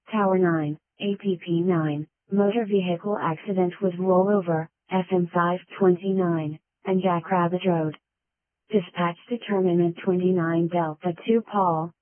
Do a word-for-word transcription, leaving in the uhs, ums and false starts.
Tower nine, A P P nine, motor vehicle accident with rollover, F M five twenty-nine, and Jackrabbit Road. Dispatch determinant twenty-nine Delta two Paul,